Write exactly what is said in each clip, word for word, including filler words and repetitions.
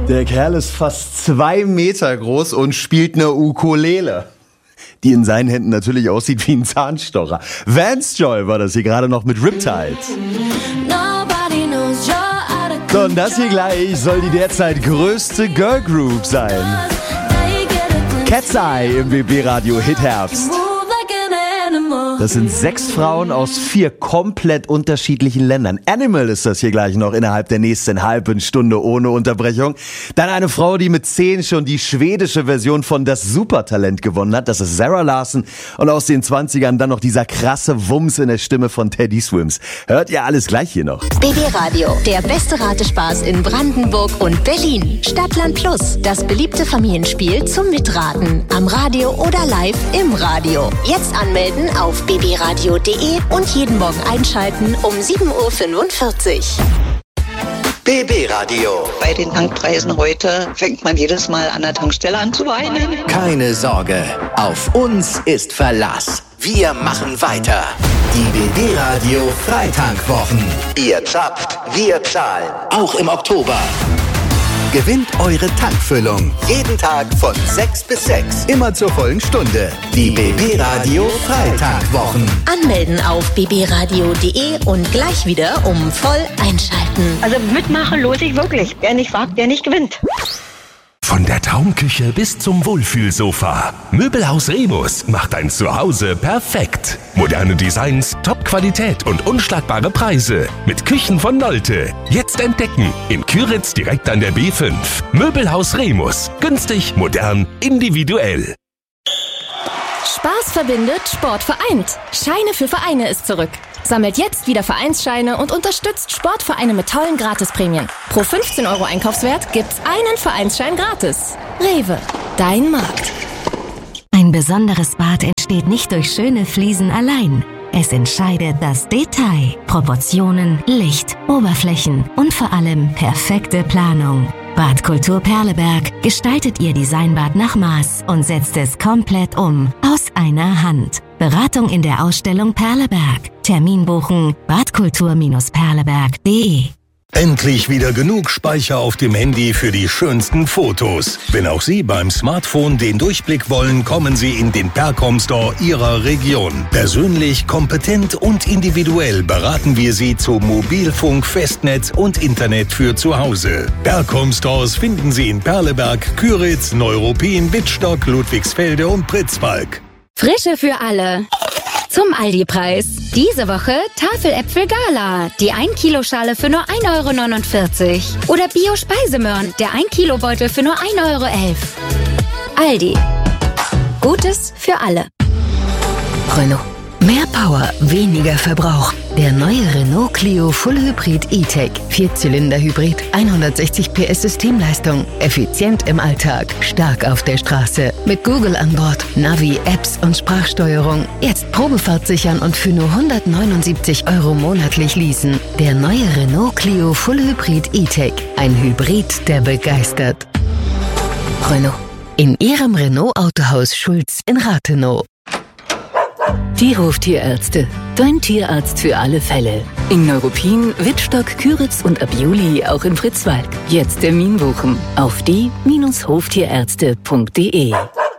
Der Kerl ist fast zwei Meter groß und spielt eine Ukulele, die in seinen Händen natürlich aussieht wie ein Zahnstocher. Vance Joy war das hier gerade noch mit Riptide. So, und das hier gleich soll die derzeit größte Girl Group sein. Cat's Eye im B B-Radio Hit Herbst. Das sind sechs Frauen aus vier komplett unterschiedlichen Ländern. Animal ist das hier gleich noch innerhalb der nächsten halben Stunde ohne Unterbrechung. Dann eine Frau, die mit zehn schon die schwedische Version von Das Supertalent gewonnen hat. Das ist Zara Larsson. Und aus den zwanzigern dann noch dieser krasse Wumms in der Stimme von Teddy Swims. Hört ihr alles gleich hier noch. B B-Radio, der beste Ratespaß in Brandenburg und Berlin. Stadtland Plus, das beliebte Familienspiel zum Mitraten. Am Radio oder live im Radio. Jetzt anmelden auf b b radio punkt de und jeden Morgen einschalten um sieben Uhr fünfundvierzig. B B-Radio. Bei den Tankpreisen heute fängt man jedes Mal an der Tankstelle an zu weinen. Keine Sorge, auf uns ist Verlass. Wir machen weiter. Die B B-Radio Freitankwwochen. Ihr zapft, wir zahlen. Auch im Oktober. Gewinnt eure Tankfüllung. Jeden Tag von sechs bis sechs. Immer zur vollen Stunde. Die B B-Radio Freitankwwochen. Anmelden auf b b radio punkt de und gleich wieder um voll einschalten. Also mitmachen lohnt sich wirklich. Wer nicht wagt, der nicht gewinnt. Von der Traumküche bis zum Wohlfühlsofa. Möbelhaus Remus macht dein Zuhause perfekt. Moderne Designs, Top-Qualität und unschlagbare Preise. Mit Küchen von Nolte. Jetzt entdecken. In Küritz direkt an der B fünf. Möbelhaus Remus. Günstig, modern, individuell. Spaß verbindet, Sport vereint. Scheine für Vereine ist zurück. Sammelt jetzt wieder Vereinsscheine und unterstützt Sportvereine mit tollen Gratisprämien. Pro fünfzehn Euro Einkaufswert gibt's einen Vereinsschein gratis. Rewe, dein Markt. Ein besonderes Bad entsteht nicht durch schöne Fliesen allein. Es entscheidet das Detail, Proportionen, Licht, Oberflächen und vor allem perfekte Planung. Badkultur Perleberg gestaltet Ihr Designbad nach Maß und setzt es komplett um, aus einer Hand. Beratung in der Ausstellung Perleberg. Termin buchen badkultur perleberg punkt de. Endlich wieder genug Speicher auf dem Handy für die schönsten Fotos. Wenn auch Sie beim Smartphone den Durchblick wollen, kommen Sie in den Percom Store Ihrer Region. Persönlich, kompetent und individuell beraten wir Sie zu Mobilfunk, Festnetz und Internet für zu Hause. Percom Stores finden Sie in Perleberg, Küritz, Neuruppin, Wittstock, Ludwigsfelde und Pritzwalk. Frische für alle. Zum Aldi-Preis. Diese Woche Tafeläpfel Gala. Die ein Kilo Schale für nur ein Euro neunundvierzig. Oder Bio-Speisemöhren. Der ein Kilo Beutel für nur ein Euro elf. Aldi. Gutes für alle. Renault. Mehr Power, weniger Verbrauch. Der neue Renault Clio Full Hybrid E-Tech. Vierzylinder-Hybrid, hundertsechzig P S Systemleistung. Effizient im Alltag, stark auf der Straße. Mit Google an Bord, Navi, Apps und Sprachsteuerung. Jetzt Probefahrt sichern und für nur hundertneunundsiebzig Euro monatlich leasen. Der neue Renault Clio Full Hybrid E-Tech. Ein Hybrid, der begeistert. Renault. In Ihrem Renault Autohaus Schulz in Rathenow. Tierhof Tierärzte, dein Tierarzt für alle Fälle. In Neuruppin, Wittstock, Küritz und ab Juli auch in Pritzwalk. Jetzt Termin buchen auf die hoftierärzte punkt de.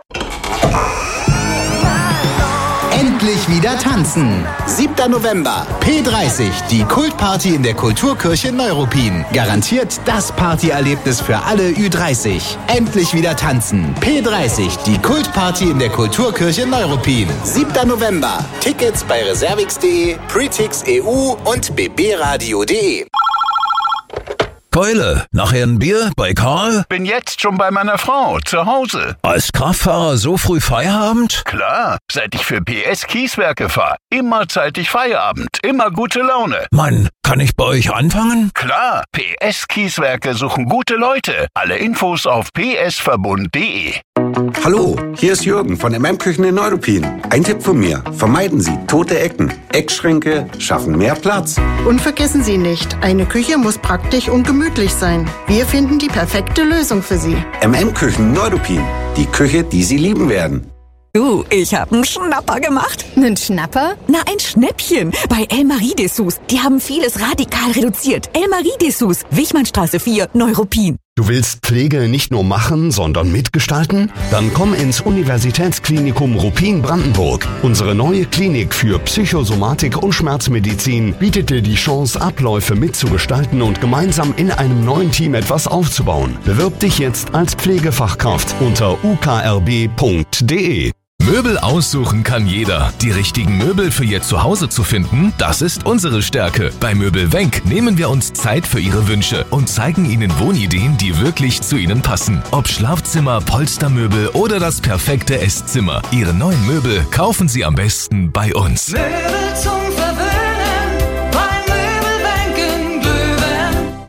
Endlich wieder tanzen. siebter November, P dreißig, die Kultparty in der Kulturkirche Neuruppin. Garantiert das Partyerlebnis für alle Ü dreißig. Endlich wieder tanzen. P dreißig, die Kultparty in der Kulturkirche Neuruppin. siebter November. Tickets bei reservix punkt de, Pretix E U und b b radio punkt de. Keule, nachher ein Bier bei Karl? Bin jetzt schon bei meiner Frau, zu Hause. Als Kraftfahrer so früh Feierabend? Klar, seit ich für P S Kieswerke fahre. Immer zeitig Feierabend, immer gute Laune. Mann, kann ich bei euch anfangen? Klar, P S Kieswerke suchen gute Leute. Alle Infos auf p s verbund punkt de. Hallo, hier ist Jürgen von M M Küchen in Neuruppin. Ein Tipp von mir, vermeiden Sie tote Ecken. Eckschränke schaffen mehr Platz. Und vergessen Sie nicht, eine Küche muss praktisch und gemütlich sein. Wir finden die perfekte Lösung für Sie. M M Küchen Neuruppin, die Küche, die Sie lieben werden. Du, ich hab einen Schnapper gemacht. Nen Schnapper? Na, ein Schnäppchen. Bei El Marie Dessous. Die haben vieles radikal reduziert. El Marie Dessous, Wichmannstraße vier, Neuruppin. Du willst Pflege nicht nur machen, sondern mitgestalten? Dann komm ins Universitätsklinikum Ruppin-Brandenburg. Unsere neue Klinik für Psychosomatik und Schmerzmedizin bietet dir die Chance, Abläufe mitzugestalten und gemeinsam in einem neuen Team etwas aufzubauen. Bewirb dich jetzt als Pflegefachkraft unter u k r b punkt d e. Möbel aussuchen kann jeder. Die richtigen Möbel für Ihr Zuhause zu finden, das ist unsere Stärke. Bei Möbel Wenk nehmen wir uns Zeit für Ihre Wünsche und zeigen Ihnen Wohnideen, die wirklich zu Ihnen passen. Ob Schlafzimmer, Polstermöbel oder das perfekte Esszimmer. Ihre neuen Möbel kaufen Sie am besten bei uns. Möbel zum Verwöhnen, bei Möbel Wenk in Glühwein.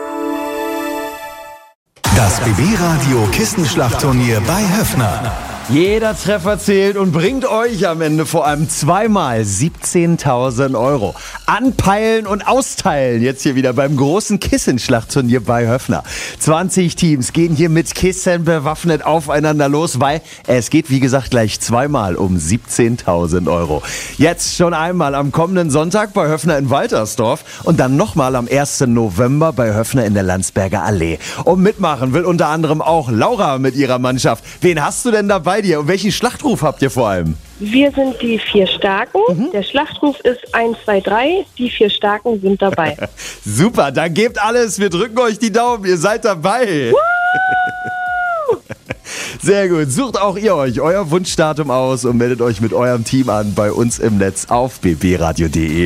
Das B B-Radio Kissenschlachtturnier bei Höffner. Jeder Treffer zählt und bringt euch am Ende vor allem zweimal siebzehntausend Euro. Anpeilen und austeilen jetzt hier wieder beim großen Kissenschlachtturnier bei Höffner. zwanzig Teams gehen hier mit Kissen bewaffnet aufeinander los, weil es geht, wie gesagt, gleich zweimal um siebzehntausend Euro. Jetzt schon einmal am kommenden Sonntag bei Höffner in Waltersdorf und dann nochmal am ersten November bei Höffner in der Landsberger Allee. Und mitmachen will unter anderem auch Laura mit ihrer Mannschaft. Wen hast du denn dabei? Bei dir. Und welchen Schlachtruf habt ihr vor allem? Wir sind die vier Starken. Mhm. Der Schlachtruf ist eins, zwei, drei. Die vier Starken sind dabei. Super, dann gebt alles. Wir drücken euch die Daumen. Ihr seid dabei. Sehr gut. Sucht auch ihr euch euer Wunschdatum aus und meldet euch mit eurem Team an bei uns im Netz auf b b radio punkt d e.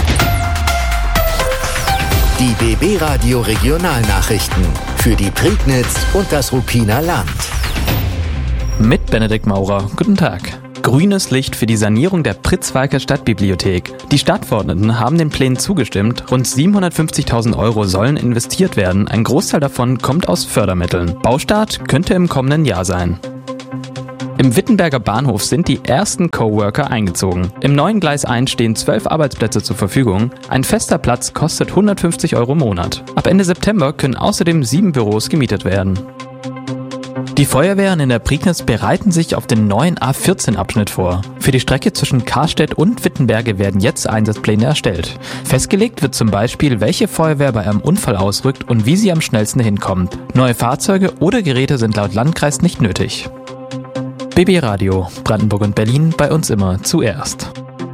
Die B B-Radio Regionalnachrichten für die Prignitz und das Ruppiner Land. Mit Benedikt Maurer. Guten Tag. Grünes Licht für die Sanierung der Pritzwalker Stadtbibliothek. Die Stadtverordneten haben den Plänen zugestimmt. Rund siebenhundertfünfzigtausend Euro sollen investiert werden. Ein Großteil davon kommt aus Fördermitteln. Baustart könnte im kommenden Jahr sein. Im Wittenberger Bahnhof sind die ersten Coworker eingezogen. Im neuen Gleis eins stehen zwölf Arbeitsplätze zur Verfügung. Ein fester Platz kostet hundertfünfzig Euro im Monat. Ab Ende September können außerdem sieben Büros gemietet werden. Die Feuerwehren in der Prignitz bereiten sich auf den neuen A vierzehn Abschnitt vor. Für die Strecke zwischen Karstedt und Wittenberge werden jetzt Einsatzpläne erstellt. Festgelegt wird zum Beispiel, welche Feuerwehr bei einem Unfall ausrückt und wie sie am schnellsten hinkommt. Neue Fahrzeuge oder Geräte sind laut Landkreis nicht nötig. B B Radio, Brandenburg und Berlin, bei uns immer zuerst.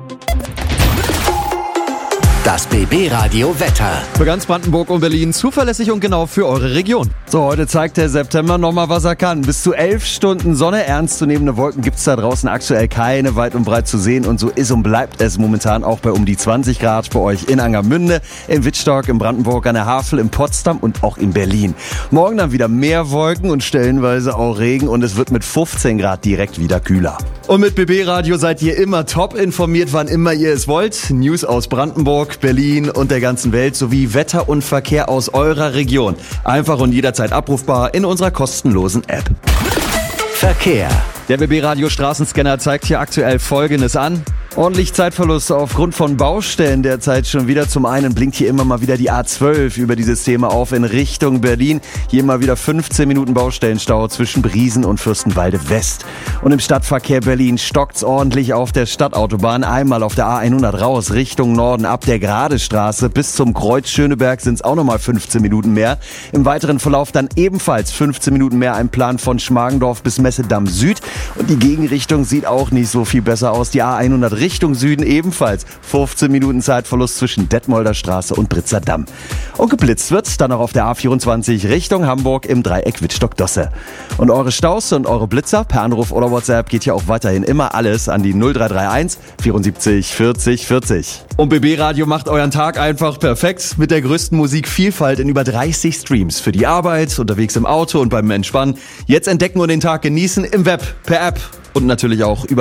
Das B B-Radio Wetter. Für ganz Brandenburg und Berlin zuverlässig und genau für eure Region. So, heute zeigt der September nochmal, was er kann. Bis zu elf Stunden Sonne, ernstzunehmende Wolken gibt's da draußen aktuell keine, weit und breit zu sehen. Und so ist und bleibt es momentan auch bei um die zwanzig Grad bei euch in Angermünde, in Wittstock, in Brandenburg, an der Havel, in Potsdam und auch in Berlin. Morgen dann wieder mehr Wolken und stellenweise auch Regen und es wird mit fünfzehn Grad direkt wieder kühler. Und mit B B-Radio seid ihr immer top informiert, wann immer ihr es wollt. News aus Brandenburg, Berlin und der ganzen Welt sowie Wetter und Verkehr aus eurer Region. Einfach und jederzeit abrufbar in unserer kostenlosen App. Verkehr. Der B B-Radio Straßenscanner zeigt hier aktuell Folgendes an. Ordentlich Zeitverlust aufgrund von Baustellen derzeit schon wieder. Zum einen blinkt hier immer mal wieder die A zwölf über die Systeme auf in Richtung Berlin. Hier mal wieder fünfzehn Minuten Baustellenstau zwischen Briesen und Fürstenwalde West. Und im Stadtverkehr Berlin stockt's ordentlich auf der Stadtautobahn. Einmal auf der A hundert raus Richtung Norden ab der Gradestraße bis zum Kreuz Schöneberg sind's auch nochmal fünfzehn Minuten mehr. Im weiteren Verlauf dann ebenfalls fünfzehn Minuten mehr ein Plan von Schmargendorf bis Messedamm Süd. Und die Gegenrichtung sieht auch nicht so viel besser aus. Die A hundert Richtung Süden ebenfalls fünfzehn Minuten Zeitverlust zwischen Detmolder Straße und Britzer Damm. Und geblitzt wird dann auch auf der A vierundzwanzig Richtung Hamburg im Dreieck Wittstock-Dosse. Und eure Staus und eure Blitzer per Anruf oder WhatsApp geht ja auch weiterhin immer alles an die null drei drei eins vierundsiebzig vierzig vierzig. Und B B-Radio macht euren Tag einfach perfekt mit der größten Musikvielfalt in über dreißig Streams. Für die Arbeit, unterwegs im Auto und beim Entspannen. Jetzt entdecken und den Tag genießen im Web, per App und natürlich auch über